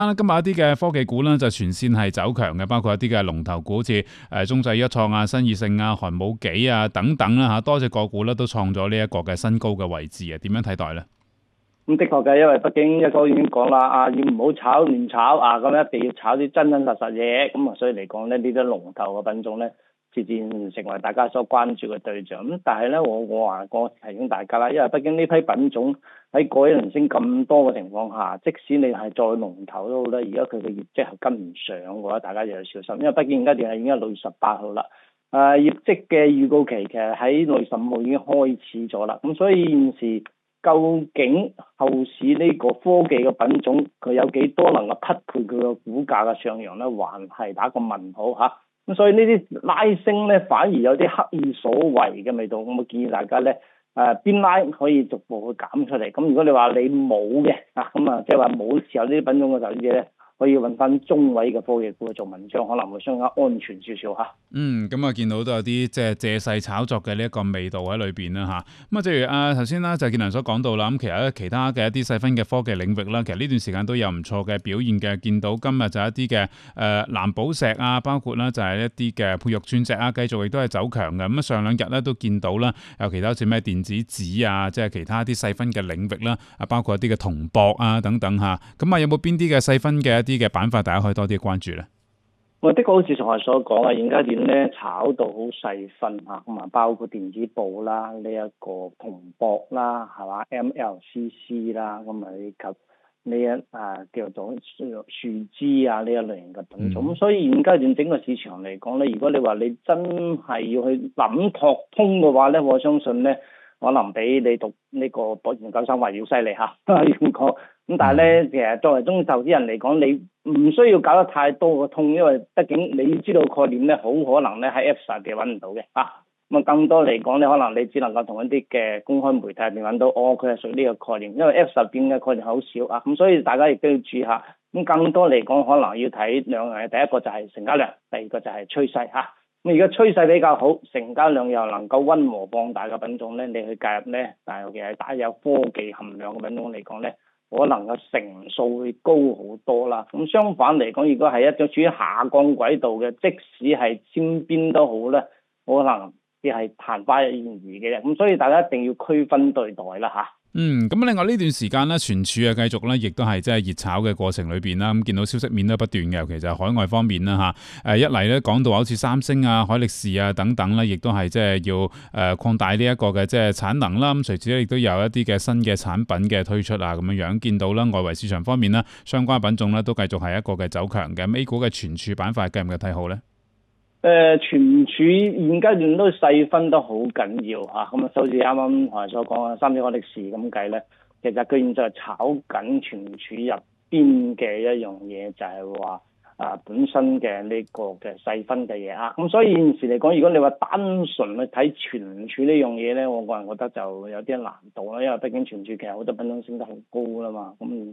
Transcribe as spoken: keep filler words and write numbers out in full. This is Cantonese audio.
啊，今日一啲嘅科技股咧就全線係走強嘅，包括一啲嘅龍頭股，好似誒中製一創啊、新易盛啊、寒武紀啊等等啦嚇，多隻個股咧都創咗呢一個嘅新高嘅位置啊，點樣睇待咧？ 咁的確嘅，因為畢竟一哥已經講啦，啊要唔好炒亂炒啊，咁一定要炒啲真真實實嘢，咁啊所以嚟講咧，呢啲龍頭嘅品種咧，自然成為大家所關注嘅對象。咁但係咧，我我話我提醒大家啦，因為畢竟呢批品種喺過一輪升咁多嘅情況下，即使你係再龍頭都好咧，而家佢嘅業績係跟唔上嘅話，大家就要小心，因為畢竟而家段係已經係六月十八號啦。誒、啊、業績嘅預告期其實喺六月十五號已經開始咗啦，咁所以現時究竟後市呢個科技嘅品種佢有幾多能夠匹配佢個股價嘅上揚咧，還係打個問號嚇。咁所以呢啲拉升咧，反而有啲刻意所為嘅味道。咁我建議大家咧，誒邊拉可以逐步去減出嚟。咁如果你話你冇嘅啊，咁啊即係話冇持有呢啲品種嘅投資者咧，可以揾翻中位嘅科技股去做文章，可能會相加安全少少嚇。 嗯，咁啊見到都有啲即係借勢炒作嘅呢一個味道喺裏邊啦嚇。咁啊，正如啊頭先啦，就建良所講到啦，咁其實咧其他嘅一啲細分嘅科技領域啦，其實呢段時間都有唔錯嘅表現嘅。見到今日就一啲嘅誒藍寶石啊，包括啦就係一啲嘅佩玉鑽石啊，繼續亦都係走強嘅。咁啊上兩日咧都見到啦，有其他好似咩電子紙啊，即係其他啲細分嘅領域啦，啊包括一啲嘅銅箔啊等等嚇。咁啊有冇邊啲嘅細分嘅一啲嘅板塊，大家可以多啲關注咧？ 我的確好似同學所講啊，現階段咧炒到好細分嚇，咁啊包括電子報啦、呢、這、一個銅箔啦，係嘛 M L C C 啦，咁啊以及呢一啊叫做樹枝啊呢一類型嘅品種。咁、嗯、所以現階段整個市場嚟講咧，如果你話你真係要去諗拓通嘅話咧，我相信咧可能比你讀呢個博研究生還要犀利嚇，要講。咁但係咧，其實作為中投資人嚟講，你唔需要搞得太多個通，因為畢竟你知道概念咧，好可能咧喺 Apps 入邊揾唔到嘅啊。咁啊，更多嚟講咧，可能你只能夠同一啲嘅公開媒體入邊揾到，哦，佢係屬於呢個概念，因為 Apps 入邊嘅概念好少啊。咁所以大家亦都要注意下。咁更多嚟講，可能要睇兩樣嘢，第一個就係成交量，第二個就係趨勢嚇。咁而家趨勢比較好，成交量又能夠溫和放大嘅品種咧，你去介入咧，但係尤其係帶有科技含量嘅品種嚟講咧，可能個成數會高好多啦。咁相反嚟講，如果係一種處於下降軌道嘅，即使係尖邊都好咧，可能亦係曇花一現嘅啫。咁所以大家一定要區分對待啦嚇。 嗯，咁另外呢段時間咧，存儲啊繼續咧，亦都係即係熱炒嘅過程裏邊啦。咁見到消息面都不斷嘅，尤其就係海外方面啦嚇。誒一嚟咧講到好似三星啊、海力士啊等等咧，亦都係即係要誒擴大呢一個嘅即係產能啦。咁隨之咧亦都有一啲嘅新嘅產品嘅推出啊，咁樣樣見到啦，外圍市場方面啦，相關品種咧都繼續係一個嘅走強嘅。A 股嘅存儲板塊繼唔繼續睇好咧？ 誒、呃、存儲現階段都細分得好緊要嚇，咁啊，就好似啱啱同學所講啊，三星海力士咁計咧，其實佢現在炒緊存儲入邊嘅一樣嘢，就係話啊本身嘅呢個嘅細分嘅嘢啊，咁所以現時嚟講，如果你話單純去睇存儲呢樣嘢咧，我個人覺得就有啲難度啦，因為畢竟存儲其實好多品種升得好高啦嘛，咁。